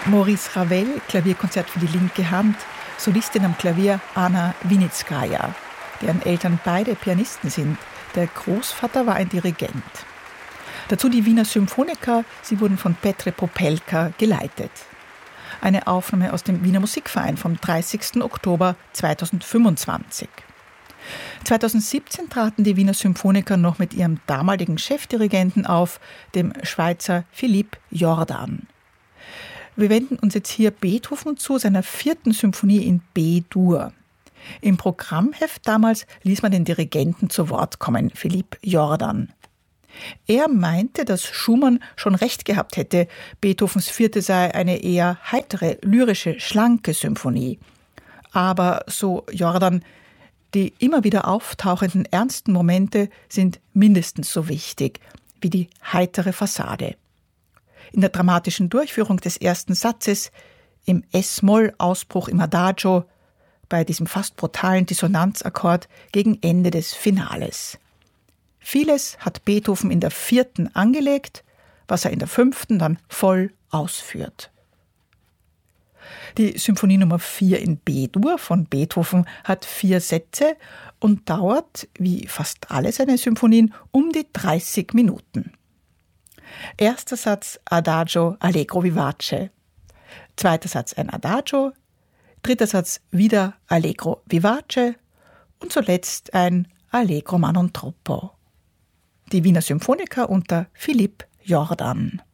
Maurice Ravel, Klavierkonzert für die linke Hand, Solistin am Klavier Anna Winitskaja, deren Eltern beide Pianisten sind. Der Großvater war ein Dirigent. Dazu die Wiener Symphoniker, sie wurden von Petr Popelka geleitet. Eine Aufnahme aus dem Wiener Musikverein vom 30. Oktober 2025. 2017 traten die Wiener Symphoniker noch mit ihrem damaligen Chefdirigenten auf, dem Schweizer Philippe Jordan. Wir wenden uns jetzt hier Beethoven zu, seiner 4. Symphonie in B-Dur. Im Programmheft damals ließ man den Dirigenten zu Wort kommen, Philippe Jordan. Er meinte, dass Schumann schon recht gehabt hätte, Beethovens 4. sei eine eher heitere, lyrische, schlanke Symphonie. Aber, so Jordan, die immer wieder auftauchenden ernsten Momente sind mindestens so wichtig wie die heitere Fassade. In der dramatischen Durchführung des ersten Satzes, im S-Moll-Ausbruch im Adagio, bei diesem fast brutalen Dissonanzakkord gegen Ende des Finales. Vieles hat Beethoven in der 4. angelegt, was er in der 5. dann voll ausführt. Die Symphonie Nummer 4 in B-Dur von Beethoven hat 4 Sätze und dauert, wie fast alle seine Symphonien, um die 30 Minuten. Erster Satz Adagio Allegro vivace, zweiter Satz ein Adagio, dritter Satz wieder Allegro vivace und zuletzt ein Allegro ma non troppo. Die Wiener Symphoniker unter Philippe Jordan.